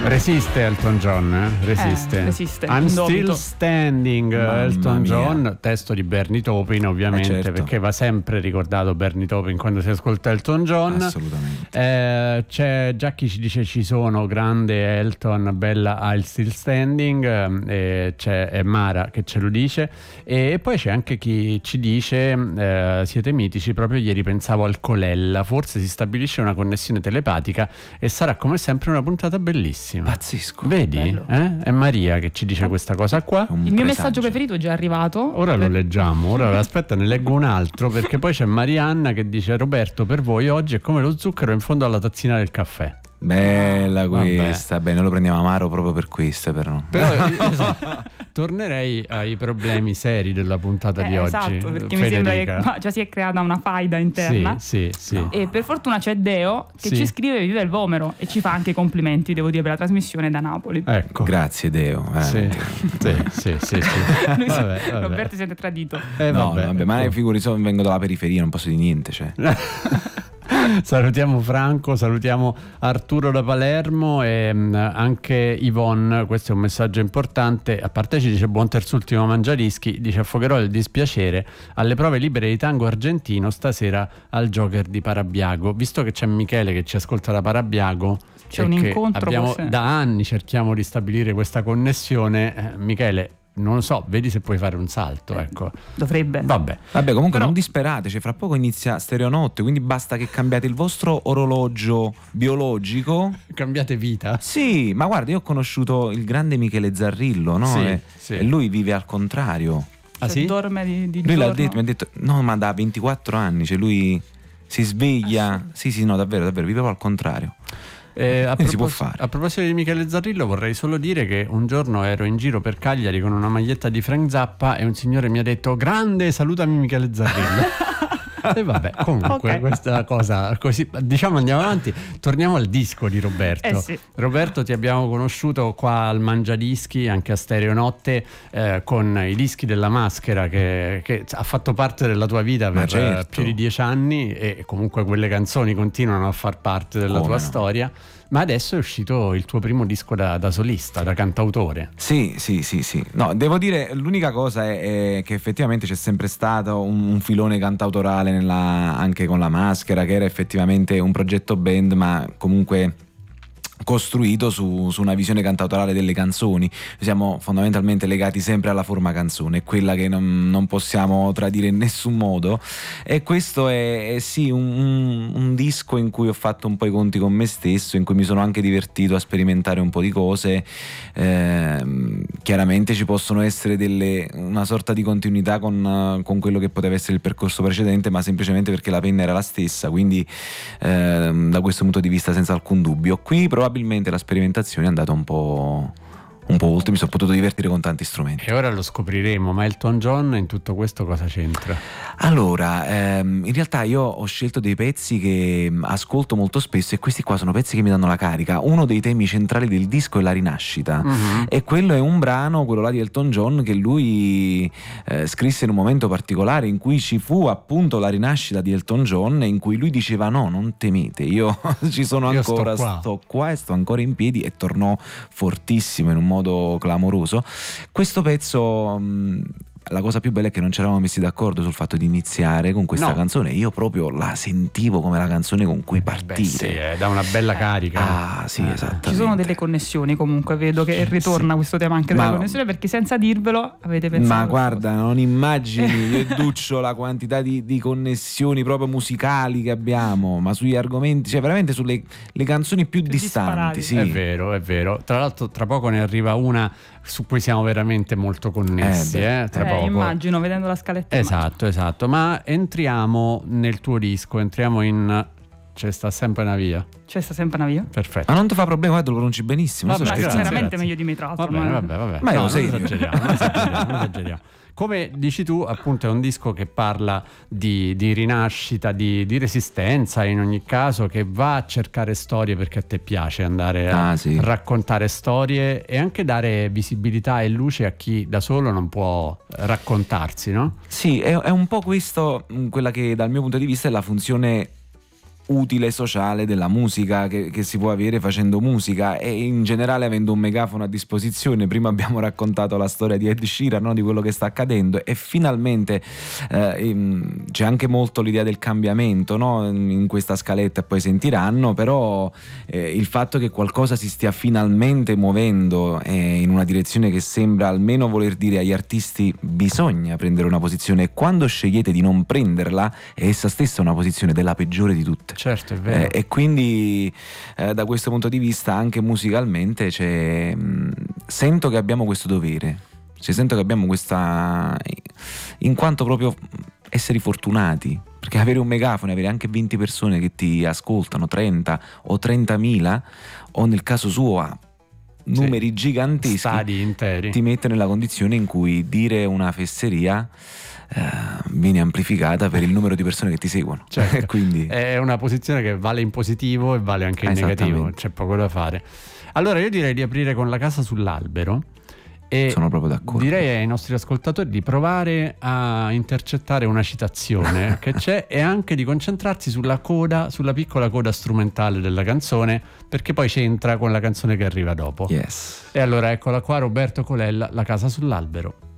Resiste Elton John, resiste. Resiste. I'm Indovito. Still Standing, Elton John, testo di Bernie Taupin ovviamente, certo. perché va sempre ricordato Bernie Taupin quando si ascolta Elton John. Assolutamente. C'è già chi ci dice ci sono, grande Elton, bella I'm Still Standing, c'è Mara che ce lo dice, e poi c'è anche chi ci dice siete mitici, proprio ieri pensavo al Colella, forse si stabilisce una connessione telepatica e sarà come sempre una puntata bellissima. Pazzesco. Vedi? È Maria che ci dice questa cosa qua. Il mio messaggio preferito è già arrivato. Ora lo leggiamo, ora aspetta, ne leggo un altro, perché poi c'è Marianna che dice: Roberto, per voi oggi è come lo zucchero in fondo alla tazzina del caffè. Bella questa, bene, lo prendiamo amaro proprio per questa, però esatto. Tornerei ai problemi seri della puntata di oggi. Esatto, perché Federica. mi sembra che già si è creata una faida interna. Sì. No. E per fortuna c'è Deo che ci scrive viva il Vomero e ci fa anche i complimenti, devo dire, per la trasmissione da Napoli. Ecco. Grazie Deo. Sì. Vabbè. Roberto si sente tradito. Vabbè, ma figuri, vengo dalla periferia, non posso dire niente, cioè. Salutiamo Franco, salutiamo Arturo da Palermo e anche Yvonne. Questo è un messaggio importante. A parte ci dice: buon terzultimo Mangiarischi, dice: affogherò il dispiacere alle prove libere di tango argentino stasera al Joker di Parabiago. Visto che c'è Michele che ci ascolta da Parabiago, c'è un incontro, da anni cerchiamo di stabilire questa connessione. Michele, non lo so, vedi se puoi fare un salto, ecco. Dovrebbe. Vabbè, comunque non disperate, fra poco inizia Stereonotte, quindi basta che cambiate il vostro orologio biologico. Cambiate vita? Sì, ma guarda, io ho conosciuto il grande Michele Zarrillo, no? Sì. E lui vive al contrario. Ah, sì? Dorme di lui giorno. mi ha detto, no, ma da 24 anni, cioè lui si sveglia. Sì, no, davvero, vive proprio al contrario. Si può fare. A proposito di Michele Zarrillo, vorrei solo dire che un giorno ero in giro per Cagliari con una maglietta di Frank Zappa e un signore mi ha detto: grande, salutami Michele Zarrillo. E vabbè, comunque questa cosa così, diciamo, andiamo avanti. Torniamo al disco di Roberto. Sì. Roberto, ti abbiamo conosciuto qua al Mangiadischi, anche a Stereonotte, con i dischi della Maschera che ha fatto parte della tua vita per più di 10 anni, e comunque quelle canzoni continuano a far parte della tua storia. Ma adesso è uscito il tuo primo disco da solista, da cantautore. Sì. No, devo dire, l'unica cosa è che effettivamente c'è sempre stato un filone cantautorale anche con la Maschera, che era effettivamente un progetto band, ma comunque costruito su una visione cantautorale delle canzoni. Siamo fondamentalmente legati sempre alla forma canzone, è quella che non possiamo tradire in nessun modo, e questo è sì un disco in cui ho fatto un po' i conti con me stesso, in cui mi sono anche divertito a sperimentare un po' di cose. Chiaramente ci possono essere una sorta di continuità con quello che poteva essere il percorso precedente, ma semplicemente perché la penna era la stessa, quindi da questo punto di vista senza alcun dubbio. Qui probabilmente la sperimentazione è andata un po' oltre, mi sono potuto divertire con tanti strumenti. E ora lo scopriremo, ma Elton John in tutto questo cosa c'entra? Allora, in realtà io ho scelto dei pezzi che ascolto molto spesso, e questi qua sono pezzi che mi danno la carica. Uno dei temi centrali del disco è la rinascita, e quello è un brano, quello là di Elton John, che lui scrisse in un momento particolare in cui ci fu appunto la rinascita di Elton John, in cui lui diceva: no, non temete, io ci sono ancora, sto qua e sto ancora in piedi, e tornò fortissimo in un modo clamoroso. Questo pezzo, la cosa più bella è che non ci eravamo messi d'accordo sul fatto di iniziare con questa canzone. Io proprio la sentivo come la canzone con cui partire. Dà una bella carica. Sì, esatto. Ci sono delle connessioni, comunque vedo che ritorna questo tema anche della connessione, perché senza dirvelo avete pensato. Ma guarda, non immagini io e Duccio la quantità di connessioni proprio musicali che abbiamo, ma sugli argomenti, cioè veramente sulle canzoni più distanti. Sì. È vero. Tra l'altro tra poco ne arriva una su cui siamo veramente molto connessi, tra poco. Immagino, vedendo la scaletta. Esatto, ma entriamo nel tuo disco, entriamo in C'è sta sempre una via. Perfetto. Ma non ti fa problema, te lo pronunci benissimo. Vabbè, sinceramente meglio di me, tra l'altro. Vabbè. Ma non esageriamo. Come dici tu, appunto, è un disco che parla di rinascita, di resistenza, in ogni caso, che va a cercare storie, perché a te piace andare a raccontare storie e anche dare visibilità e luce a chi da solo non può raccontarsi, no? Sì, è un po' questo, quella che dal mio punto di vista è la funzione utile sociale della musica che si può avere facendo musica, e in generale avendo un megafono a disposizione. Prima abbiamo raccontato la storia di Ed Sheeran, no? Di quello che sta accadendo, e finalmente c'è anche molto l'idea del cambiamento, no? In questa scaletta poi sentiranno, però il fatto che qualcosa si stia finalmente muovendo in una direzione che sembra almeno voler dire agli artisti: bisogna prendere una posizione, e quando scegliete di non prenderla è essa stessa una posizione della peggiore di tutte. Certo, è vero. E quindi da questo punto di vista anche musicalmente sento che abbiamo questo dovere, sento che abbiamo questa, in quanto proprio esseri fortunati, perché avere un megafono, avere anche 20 persone che ti ascoltano, 30 o 30.000, o nel caso suo numeri giganteschi, stadi interi, ti mette nella condizione in cui dire una fesseria viene amplificata per il numero di persone che ti seguono. Certo. Quindi è una posizione che vale in positivo e vale anche in negativo, c'è poco da fare. Allora io direi di aprire con La casa sull'albero, e sono proprio d'accordo. Direi ai nostri ascoltatori di provare a intercettare una citazione che c'è, e anche di concentrarsi sulla piccola coda strumentale della canzone, perché poi c'entra con la canzone che arriva dopo. Yes. E allora eccola qua, Roberto Colella, La casa sull'albero.